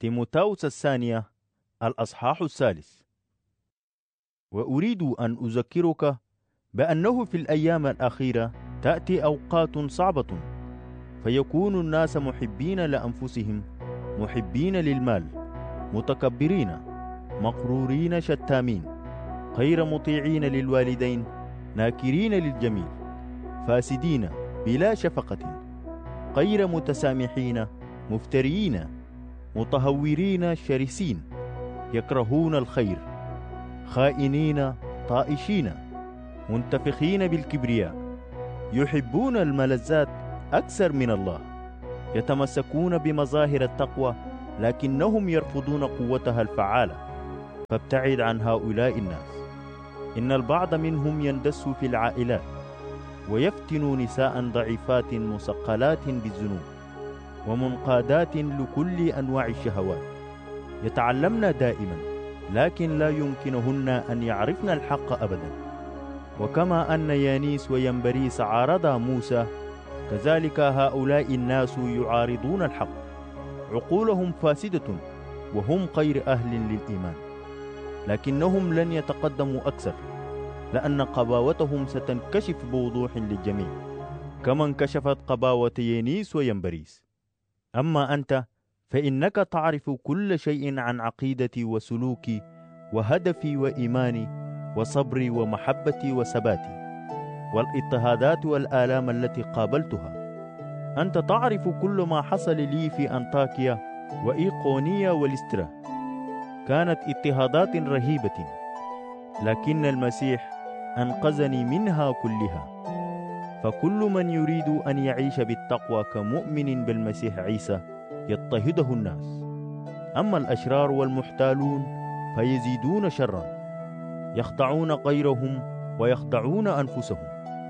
تيموثاوس الثانية الأصحاح 3. وأريد أن أذكرك بأنه في الأيام الأخيرة تأتي أوقات صعبة، فيكون الناس محبين لأنفسهم، محبين للمال، متكبرين، مغرورين، شتامين، غير مطيعين للوالدين، ناكرين للجميل، فاسدين، بلا شفقة، غير متسامحين، مفتريين، متهورين، شرسين، يكرهون الخير، خائنين، طائشين، منتفخين بالكبرياء، يحبون الملذات أكثر من الله، يتمسكون بمظاهر التقوى لكنهم يرفضون قوتها الفعالة، فابتعد عن هؤلاء الناس. إن البعض منهم يندس في العائلات ويفتن نساء ضعيفات مثقلات بالذنوب ومنقادات لكل أنواع الشهوات، يتعلمن دائما لكن لا يمكنهن أن يعرفن الحق أبدا. وكما أن يانيس وينبريس عارضا موسى، كذلك هؤلاء الناس يعارضون الحق، عقولهم فاسدة وهم غير أهل للإيمان، لكنهم لن يتقدموا أكثر، لأن قباوتهم ستنكشف بوضوح للجميع كما انكشفت قباوة يانيس وينبريس. أما أنت فإنك تعرف كل شيء عن عقيدتي وسلوكي وهدفي وإيماني وصبري ومحبتي وثباتي والاضطهادات والآلام التي قابلتها. أنت تعرف كل ما حصل لي في أنطاكيا وإيقونيا وليسترا، كانت اضطهادات رهيبة، لكن المسيح أنقذني منها كلها. فكل من يريد أن يعيش بالتقوى كمؤمن بالمسيح عيسى يضطهده الناس، أما الأشرار والمحتالون فيزيدون شرا، يخدعون غيرهم ويخدعون أنفسهم.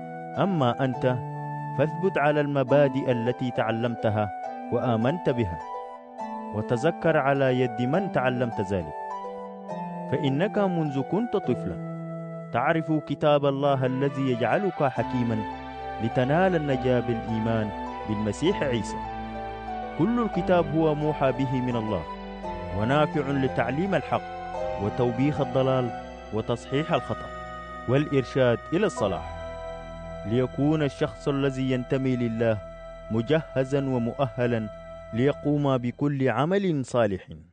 أما أنت فاثبت على المبادئ التي تعلمتها وآمنت بها، وتذكر على يد من تعلمت ذلك، فإنك منذ كنت طفلا تعرف كتاب الله الذي يجعلك حكيما لتنال النجاة بالإيمان بالمسيح عيسى. كل الكتاب هو موحى به من الله ونافع لتعليم الحق وتوبيخ الضلال وتصحيح الخطأ والإرشاد إلى الصلاح، ليكون الشخص الذي ينتمي لله مجهزا ومؤهلا ليقوم بكل عمل صالح.